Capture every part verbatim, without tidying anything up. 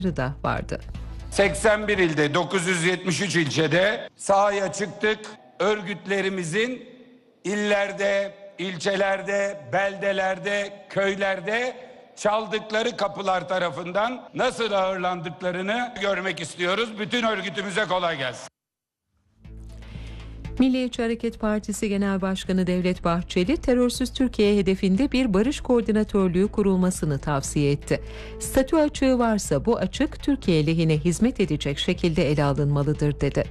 da vardı. seksen bir ilde, dokuz yüz yetmiş üç ilçede sahaya çıktık. Örgütlerimizin illerde, ilçelerde, beldelerde, köylerde çaldıkları kapılar tarafından nasıl ağırlandıklarını görmek istiyoruz. Bütün örgütümüze kolay gelsin. Milliyetçi Hareket Partisi Genel Başkanı Devlet Bahçeli, terörsüz Türkiye hedefinde bir barış koordinatörlüğü kurulmasını tavsiye etti. Statü açığı varsa bu açık Türkiye lehine hizmet edecek şekilde ele alınmalıdır dedi.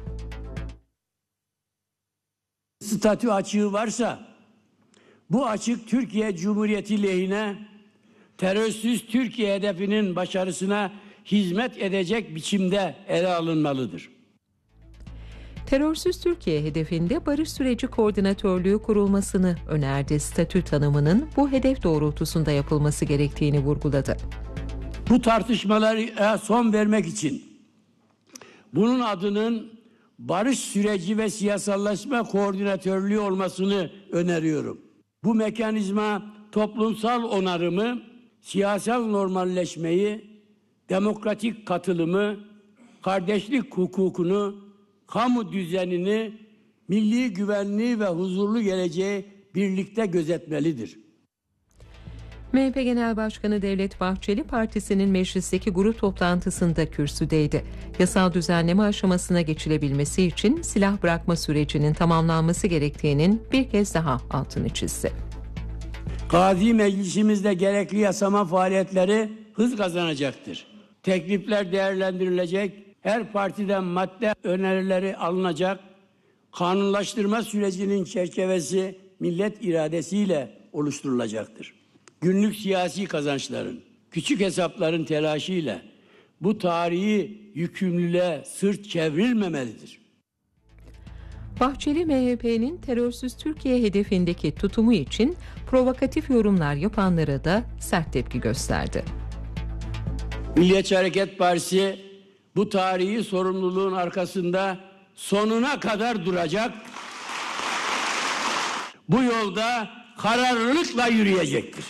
Statü açığı varsa bu açık Türkiye Cumhuriyeti lehine, terörsüz Türkiye hedefinin başarısına hizmet edecek biçimde ele alınmalıdır. Terörsüz Türkiye hedefinde barış süreci koordinatörlüğü kurulmasını önerdi. Statü tanımının bu hedef doğrultusunda yapılması gerektiğini vurguladı. Bu tartışmalara son vermek için bunun adının barış süreci ve siyasallaşma koordinatörlüğü olmasını öneriyorum. Bu mekanizma toplumsal onarımı, siyasal normalleşmeyi, demokratik katılımı, kardeşlik hukukunu, kamu düzenini, milli güvenliği ve huzurlu geleceği birlikte gözetmelidir. M H P Genel Başkanı Devlet Bahçeli, partisinin meclisteki grup toplantısında kürsüdeydi. Yasal düzenleme aşamasına geçilebilmesi için silah bırakma sürecinin tamamlanması gerektiğinin bir kez daha altını çizdi. Gazi Meclisimizde gerekli yasama faaliyetleri hız kazanacaktır. Teklifler değerlendirilecek, her partiden madde önerileri alınacak, kanunlaştırma sürecinin çerçevesi millet iradesiyle oluşturulacaktır. Günlük siyasi kazançların, küçük hesapların telaşıyla bu tarihi yükümlülüğe sırt çevrilmemelidir. Bahçeli, M H P'nin terörsüz Türkiye hedefindeki tutumu için provokatif yorumlar yapanlara da sert tepki gösterdi. Milliyetçi Hareket Partisi bu tarihi sorumluluğun arkasında sonuna kadar duracak. Bu yolda kararlılıkla yürüyecektir.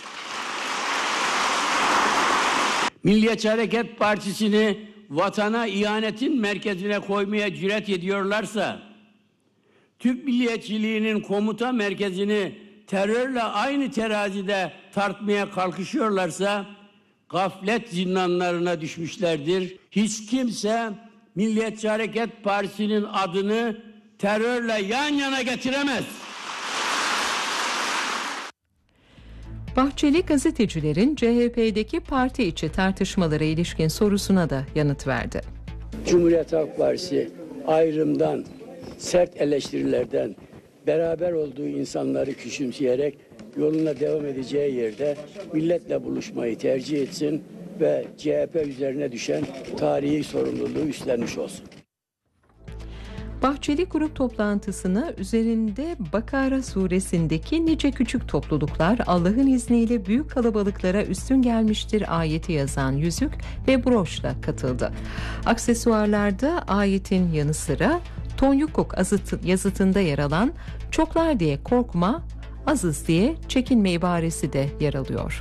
Milliyetçi Hareket Partisi'ni vatana ihanetin merkezine koymaya cüret ediyorlarsa, Türk milliyetçiliğinin komuta merkezini terörle aynı terazide tartmaya kalkışıyorlarsa, gaflet zindanlarına düşmüşlerdir. Hiç kimse Milliyetçi Hareket Partisi'nin adını terörle yan yana getiremez. Bahçeli, gazetecilerin C H P'deki parti içi tartışmalara ilişkin sorusuna da yanıt verdi. Cumhuriyet Halk Partisi ayrımdan, sert eleştirilerden, beraber olduğu insanları küçümseyerek yoluna devam edeceği yerde milletle buluşmayı tercih etsin ve C H P üzerine düşen tarihi sorumluluğu üstlenmiş olsun. Bahçeli grup toplantısını üzerinde Bakara suresindeki nice küçük topluluklar Allah'ın izniyle büyük kalabalıklara üstün gelmiştir ayeti yazan yüzük ve broşla katıldı. Aksesuarlarda ayetin yanı sıra Tonyukuk yazıtında yer alan çoklar diye korkma, azız diye çekinme ibaresi de yer alıyor.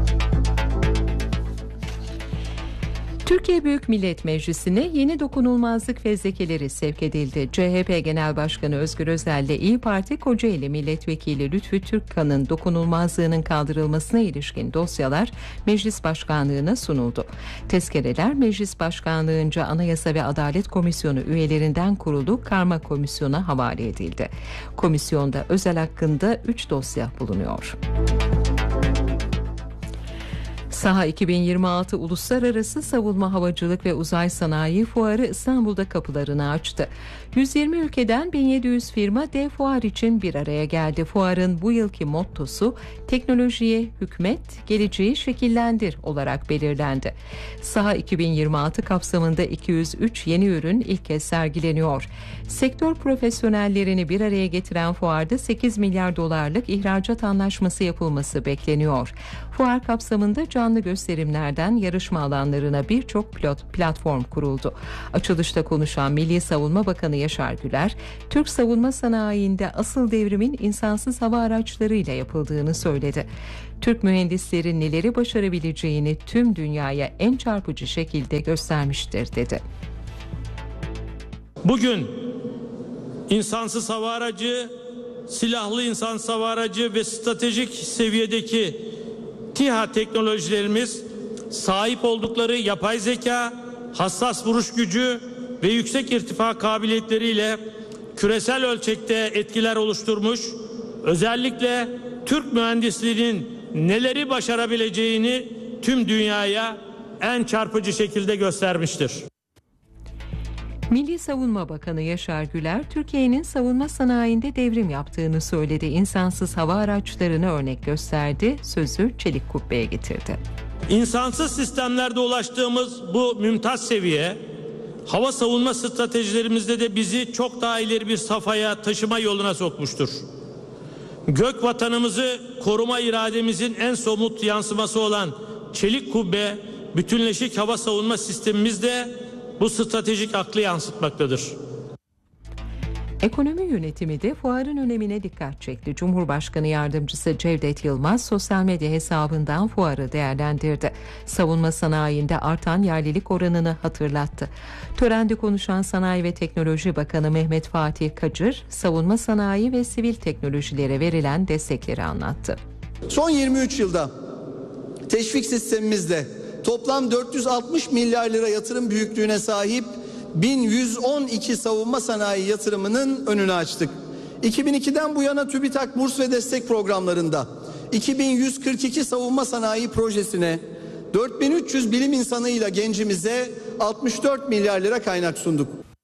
Türkiye Büyük Millet Meclisi'ne yeni dokunulmazlık fezlekeleri sevk edildi. C H P Genel Başkanı Özgür Özel ile İYİ Parti Kocaeli Milletvekili Lütfü Türkkan'ın dokunulmazlığının kaldırılmasına ilişkin dosyalar Meclis Başkanlığı'na sunuldu. Tezkereler Meclis Başkanlığı'nca Anayasa ve Adalet Komisyonu üyelerinden kurulu Karma Komisyon'a havale edildi. Komisyonda Özel hakkında üç dosya bulunuyor. SAHA iki bin yirmi altı Uluslararası Savunma Havacılık ve Uzay Sanayi Fuarı İstanbul'da kapılarını açtı. yüz yirmi ülkeden bin yedi yüz firma dev fuar için bir araya geldi. Fuarın bu yılki mottosu teknolojiye hükmet, geleceği şekillendir olarak belirlendi. SAHA iki bin yirmi altı kapsamında iki yüz üç yeni ürün ilk kez sergileniyor. Sektör profesyonellerini bir araya getiren fuarda sekiz milyar dolarlık ihracat anlaşması yapılması bekleniyor. Fuar kapsamında canlı gösterimlerden yarışma alanlarına birçok pilot platform kuruldu. Açılışta konuşan Milli Savunma Bakanı Yaşar Güler, Türk savunma sanayiinde asıl devrimin insansız hava araçlarıyla yapıldığını söyledi. Türk mühendislerin neleri başarabileceğini tüm dünyaya en çarpıcı şekilde göstermiştir dedi. Bugün insansız hava aracı, silahlı insansız hava aracı ve stratejik seviyedeki TİHA teknolojilerimiz sahip oldukları yapay zeka, hassas vuruş gücü ve yüksek irtifa kabiliyetleriyle küresel ölçekte etkiler oluşturmuş, özellikle Türk mühendisliğinin neleri başarabileceğini tüm dünyaya en çarpıcı şekilde göstermiştir. Milli Savunma Bakanı Yaşar Güler, Türkiye'nin savunma sanayinde devrim yaptığını söyledi. İnsansız hava araçlarını örnek gösterdi, sözü çelik kubbeye getirdi. İnsansız sistemlerde ulaştığımız bu mümtaz seviye, hava savunma stratejilerimizde de bizi çok daha ileri bir safhaya taşıma yoluna sokmuştur. Gök vatanımızı koruma irademizin en somut yansıması olan çelik kubbe, bütünleşik hava savunma sistemimiz de bu stratejik aklı yansıtmaktadır. Ekonomi yönetimi de fuarın önemine dikkat çekti. Cumhurbaşkanı Yardımcısı Cevdet Yılmaz sosyal medya hesabından fuarı değerlendirdi. Savunma sanayinde artan yerlilik oranını hatırlattı. Törende konuşan Sanayi ve Teknoloji Bakanı Mehmet Fatih Kacır, savunma sanayi ve sivil teknolojilere verilen destekleri anlattı. Son yirmi üç yılda teşvik sistemimizde toplam dört yüz altmış milyar lira yatırım büyüklüğüne sahip bin yüz on iki savunma sanayi yatırımının önünü açtık. iki bin ikiden bu yana TÜBİTAK burs ve destek programlarında iki bin yüz kırk iki savunma sanayi projesine, dört bin üç yüz bilim insanıyla gencimize altmış dört milyar lira kaynak sunduk.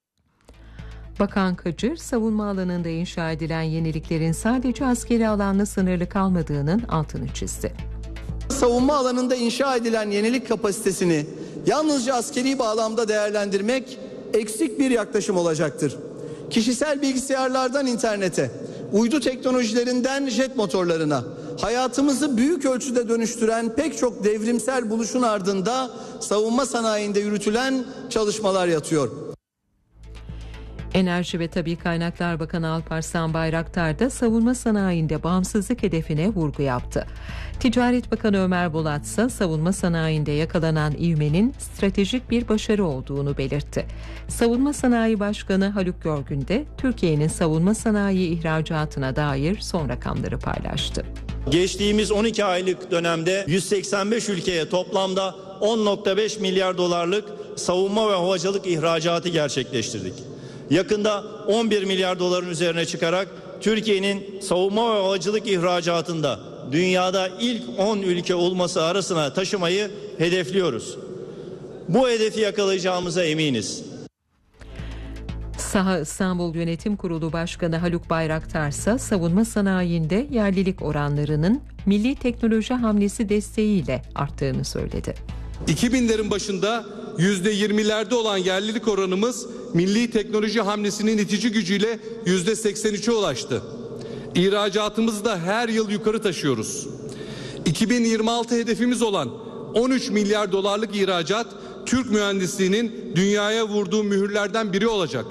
Bakan Kacır, savunma alanında inşa edilen yeniliklerin sadece askeri alanla sınırlı kalmadığının altını çizdi. Savunma alanında inşa edilen yenilik kapasitesini yalnızca askeri bağlamda değerlendirmek eksik bir yaklaşım olacaktır. Kişisel bilgisayarlardan internete, uydu teknolojilerinden jet motorlarına, hayatımızı büyük ölçüde dönüştüren pek çok devrimsel buluşun ardında savunma sanayinde yürütülen çalışmalar yatıyor. Enerji ve Tabii Kaynaklar Bakanı Alparslan Bayraktar da savunma sanayinde bağımsızlık hedefine vurgu yaptı. Ticaret Bakanı Ömer Bolat ise savunma sanayinde yakalanan ivmenin stratejik bir başarı olduğunu belirtti. Savunma Sanayi Başkanı Haluk Görgün de Türkiye'nin savunma sanayi ihracatına dair son rakamları paylaştı. Geçtiğimiz on iki aylık dönemde yüz seksen beş ülkeye toplamda on nokta beş milyar dolarlık savunma ve havacılık ihracatı gerçekleştirdik. Yakında on bir milyar doların üzerine çıkarak Türkiye'nin savunma ve havacılık ihracatında dünyada ilk on ülke olması arasına taşımayı hedefliyoruz. Bu hedefi yakalayacağımıza eminiz. Saha İstanbul Yönetim Kurulu Başkanı Haluk Bayraktar ise savunma sanayinde yerlilik oranlarının milli teknoloji hamlesi desteğiyle arttığını söyledi. iki binlerin başında yüzde yirmilerde olan yerlilik oranımız milli teknoloji hamlesinin itici gücüyle yüzde seksen üçe ulaştı. İhracatımızı da her yıl yukarı taşıyoruz. iki bin yirmi altı hedefimiz olan on üç milyar dolarlık ihracat Türk mühendisliğinin dünyaya vurduğu mühürlerden biri olacak.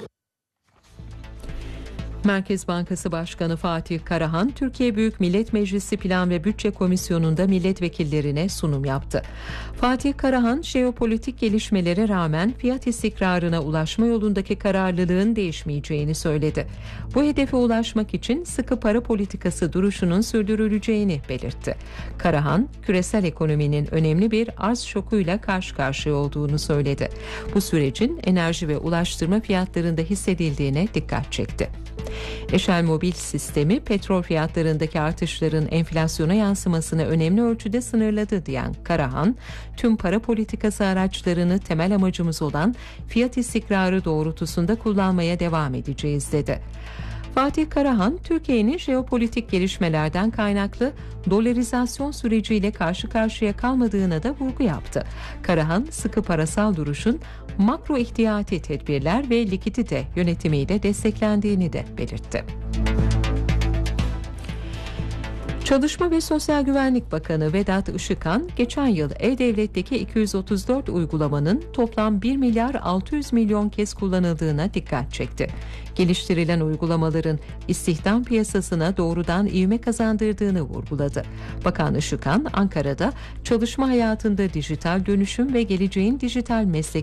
Merkez Bankası Başkanı Fatih Karahan, Türkiye Büyük Millet Meclisi Plan ve Bütçe Komisyonu'nda milletvekillerine sunum yaptı. Fatih Karahan, jeopolitik gelişmelere rağmen fiyat istikrarına ulaşma yolundaki kararlılığın değişmeyeceğini söyledi. Bu hedefe ulaşmak için sıkı para politikası duruşunun sürdürüleceğini belirtti. Karahan, küresel ekonominin önemli bir arz şokuyla karşı karşıya olduğunu söyledi. Bu sürecin enerji ve ulaştırma fiyatlarında hissedildiğine dikkat çekti. Eşel Mobil sistemi petrol fiyatlarındaki artışların enflasyona yansımasını önemli ölçüde sınırladı diyen Karahan, tüm para politikası araçlarını temel amacımız olan fiyat istikrarı doğrultusunda kullanmaya devam edeceğiz dedi. Fatih Karahan, Türkiye'nin jeopolitik gelişmelerden kaynaklı dolarizasyon süreciyle karşı karşıya kalmadığına da vurgu yaptı. Karahan, sıkı parasal duruşun makro ihtiyati tedbirler ve likidite yönetimiyle desteklendiğini de belirtti. Çalışma ve Sosyal Güvenlik Bakanı Vedat Işıkhan, geçen yıl E-Devlet'teki iki yüz otuz dört uygulamanın toplam bir milyar altı yüz milyon kez kullanıldığına dikkat çekti. Geliştirilen uygulamaların istihdam piyasasına doğrudan ivme kazandırdığını vurguladı. Bakan Işıkhan, Ankara'da çalışma hayatında dijital dönüşüm ve geleceğin dijital meslek